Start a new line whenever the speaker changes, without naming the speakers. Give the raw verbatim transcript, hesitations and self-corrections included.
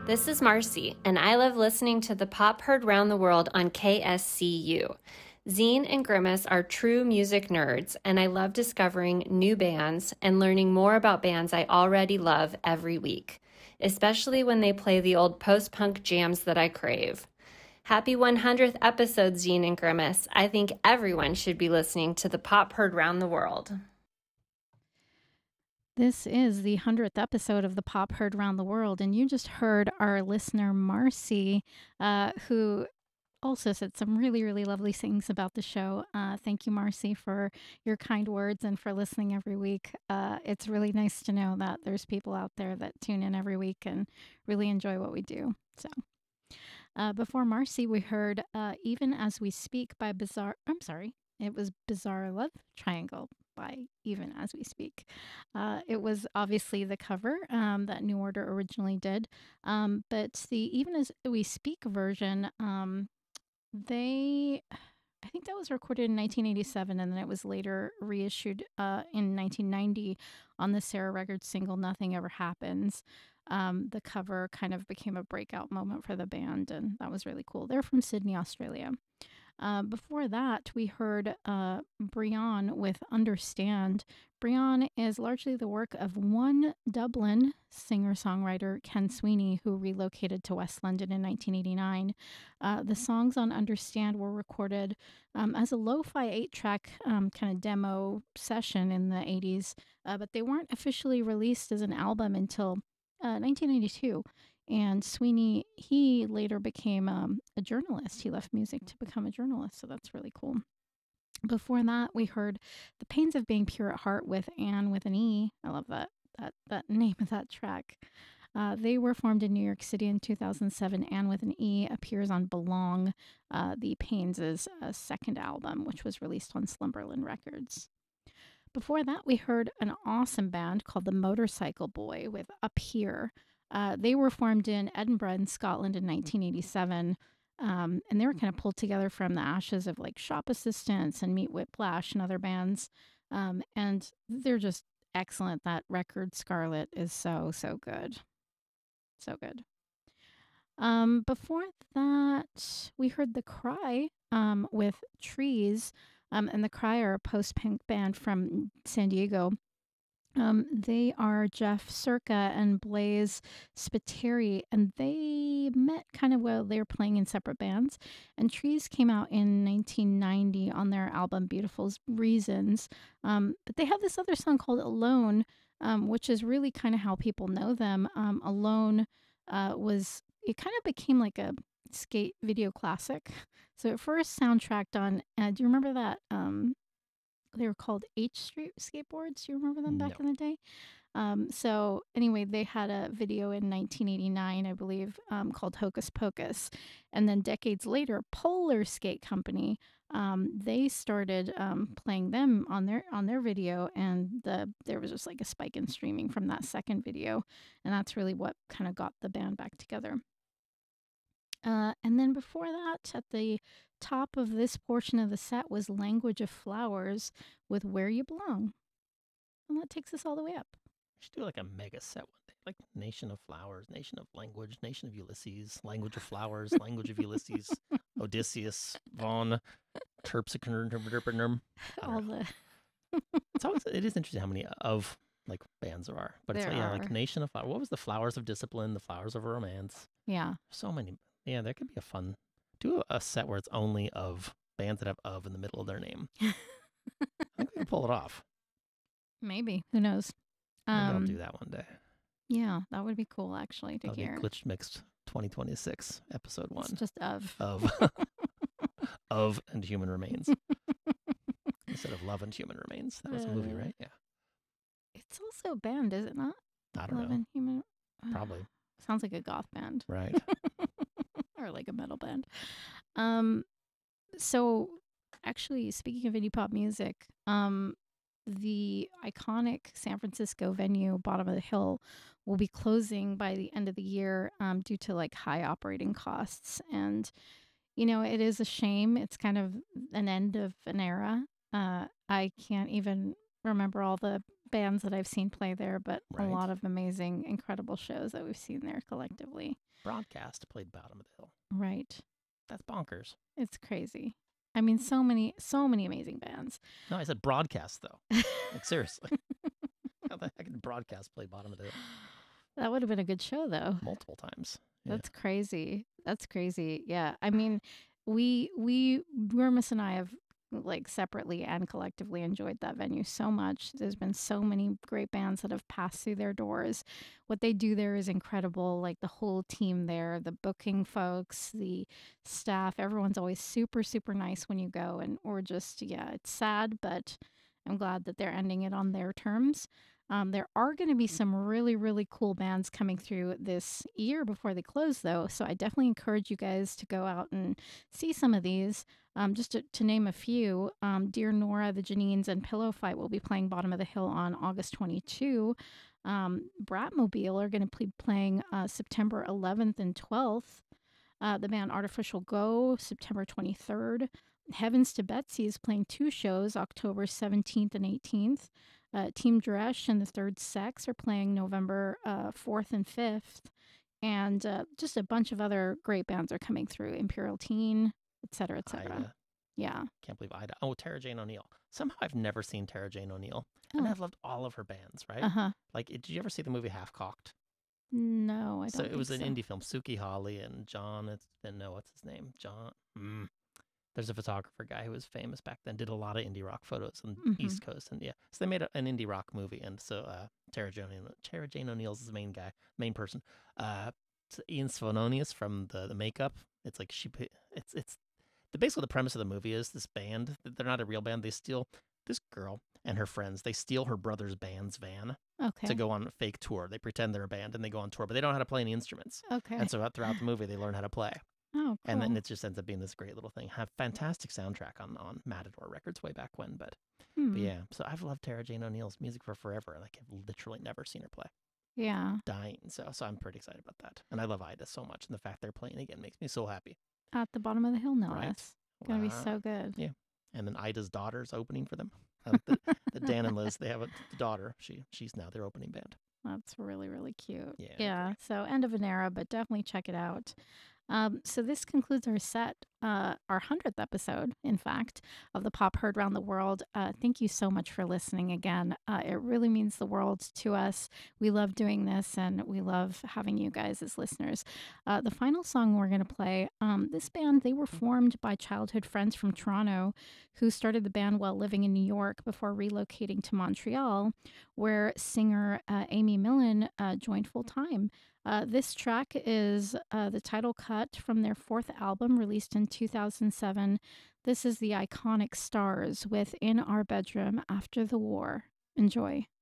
This is Marcy, and I love listening to the pop heard round the world on K S C U. Zine and Grimace are true music nerds, and I love discovering new bands and learning more about bands I already love every week, especially when they play the old post-punk jams that I crave. Happy one hundredth episode, Zine and Grimace. I think everyone should be listening to the pop heard round the world.
This is the hundredth episode of the Pop Heard Round the World, and you just heard our listener, Marcy, uh, who also said some really, really lovely things about the show. Uh, thank you, Marcy, for your kind words and for listening every week. Uh, it's really nice to know that there's people out there that tune in every week and really enjoy what we do. So, uh, before Marcy, we heard uh, Even As We Speak by Bizarre, I'm sorry, it was Bizarre Love Triangle by Even As We Speak. Uh, it was obviously the cover um, that New Order originally did, um, but the Even As We Speak version, um, they, I think that was recorded in nineteen eighty-seven, and then it was later reissued uh, in nineteen ninety on the Sarah Records single Nothing Ever Happens. Um, the cover kind of became a breakout moment for the band, and that was really cool. They're from Sydney, Australia. Uh, before that, we heard uh, Breon with Understand. Breon is largely the work of one Dublin singer-songwriter, Ken Sweeney, who relocated to West London in nineteen eighty-nine. Uh, the songs on Understand were recorded um, as a lo-fi eight-track um, kind of demo session in the eighties, uh, but they weren't officially released as an album until uh, nineteen eighty-two. And Sweeney, he later became um, a journalist. He left music to become a journalist, so that's really cool. Before that, we heard The Pains of Being Pure at Heart with Anne with an E. I love that that that name of that track. Uh, they were formed in New York City in two thousand seven. Anne with an E appears on Belong, uh, the Pains' uh, second album, which was released on Slumberland Records. Before that, we heard an awesome band called the Motorcycle Boy with Up Here. Uh, they were formed in Edinburgh in Scotland in nineteen eighty-seven, um, and they were kind of pulled together from the ashes of like Shop Assistants and Meet Whiplash and other bands, um, and they're just excellent. That record, Scarlet, is so, so good. So good. Um, before that, we heard The Cry um, with Trees, um, and The Cry are a post-punk band from San Diego. Um, they are Jeff Circa and Blaze Spiteri, and they met kind of while they were playing in separate bands. And Trees came out in nineteen ninety on their album Beautiful Reasons. Um, but they have this other song called Alone, um, which is really kind of how people know them. Um, Alone uh, was, it kind of became like a skate video classic. So it first soundtracked on, uh, do you remember that? Um, they were called H Street skateboards. Do you remember them back
No.
in the day? Um, so anyway, they had a video in nineteen eighty-nine, I believe, um, called Hocus Pocus. And then decades later, Polar Skate Company, um, they started um, playing them on their on their video, and the there was just like a spike in streaming from that second video. And that's really what kind of got the band back together. Uh, and then before that, at the top of this portion of the set was Language of Flowers with Where You Belong. And that takes us all the way up.
We should do like a mega set one day. Like Nation of Flowers, Nation of Language, Nation of Ulysses, Language of Flowers, Language of Ulysses, Odysseus, Vaughn, Terpsichore.
All the
It's always, it is interesting how many of like bands there are. But it's
There
like, yeah, like
are.
Nation of Flowers. What was the Flowers of Discipline, the Flowers of Romance?
Yeah.
So many. Yeah, that could be a fun. Do a, a set where it's only of bands that have of in the middle of their name. I think we can pull it off.
Maybe. Who knows?
Maybe I'll
Um,
do that one day.
Yeah, that would be cool actually to
That'll
hear.
be Glitch Mixed twenty twenty-six, episode one.
It's just of.
Of of and Human Remains. Instead of Love and Human Remains. That was a movie,
Uh,
right? Yeah.
It's also a band, is it not?
I don't
Love
know.
and Human.
Probably.
Sounds like a goth band.
Right.
Or like a metal band. Um, so actually, speaking of indie pop music, um, the iconic San Francisco venue, Bottom of the Hill, will be closing by the end of the year um, due to like high operating costs. And, you know, it is a shame. It's kind of an end of an era. Uh, I can't even remember all the bands that I've seen play there, but
Right.
a lot of amazing, incredible shows that we've seen there collectively.
Broadcast played Bottom of the Hill.
Right.
That's bonkers.
It's crazy. I mean, so many, so many amazing bands.
No, I said broadcast though. Like seriously, how the heck did Broadcast play Bottom of the Hill
That would have been a good show, though.
multiple times? Yeah.
That's crazy. That's crazy. Yeah. I mean, we we Wormus and I have like separately and collectively enjoyed that venue so much. There's been so many great bands that have passed through their doors. What they do there is incredible. Like the whole team there, the booking folks, the staff, everyone's always super, super nice when you go. And we're just, yeah, it's sad, but I'm glad that they're ending it on their terms. Um, there are going to be some really, really cool bands coming through this year before they close, though. So I definitely encourage you guys to go out and see some of these. Um, just to, to name a few, um, Dear Nora, the Janines, and Pillow Fight will be playing Bottom of the Hill on August twenty-second. Um, Bratmobile are going to be playing uh, September eleventh and twelfth. Uh, the band Artificial Go, September twenty-third. Heavens to Betsy is playing two shows, October seventeenth and eighteenth. Uh, Team Dresch and the Third Sex are playing November uh, fourth and fifth. And uh, just a bunch of other great bands are coming through. Imperial Teen, et cetera, et cetera.
Ida.
Yeah.
Can't believe Ida. Oh, Tara Jane O'Neill. Somehow I've never seen Tara Jane O'Neill. And
Oh.
I've loved all of her bands, right?
Uh-huh.
Like, did you ever see the movie Half Cocked?
No, I don't
So it was
think
an
so.
indie film. Suki Holly and John, it's, no, what's his name? John. Mm. There's a photographer guy who was famous back then, did a lot of indie rock photos on
Mhm.
the East Coast. And yeah, so they made a, an indie rock movie. And so uh, Tara, Jane, Tara Jane O'Neill's the main guy, main person. Uh, it's Ian Svanonius from the, the makeup. It's like she, pa- it's, it's, the basically the premise of the movie is this band, they're not a real band. They steal this girl and her friends. They steal her brother's band's van
Okay.
to go on a fake tour. They pretend they're a band and they go on tour, but they don't know how to play any instruments.
Okay.
And so throughout the movie, they learn how to play.
Oh, cool.
And then it just ends up being this great little thing. Have fantastic soundtrack on, on Matador Records way back when. But,
Hmm.
but yeah, so I've loved Tara Jane O'Neill's music for forever. Like I've literally never seen her play.
Yeah.
Dying. So so I'm pretty excited about that. And I love Ida so much. And the fact they're playing again makes me so happy.
At the Bottom of the Hill, no
Right.
less. Gonna be
Wow.
so good.
Yeah. And then Ida's daughter's opening for them. Um, the, the Dan and Liz, they have a daughter. She She's now their opening band.
That's really, really cute.
Yeah,
Yeah. So end of an era, but definitely check it out. Um, so this concludes our set, uh, our hundredth episode, in fact, of the Pop Heard Round the World. Uh, thank you so much for listening again. Uh, it really means the world to us. We love doing this, and we love having you guys as listeners. Uh, the final song we're going to play, um, this band, they were formed by childhood friends from Toronto who started the band while living in New York before relocating to Montreal, where singer uh, Amy Millen uh, joined full time. Uh, this track is uh, the title cut from their fourth album released in two thousand seven. This is the iconic Stars with In Our Bedroom After the War. Enjoy.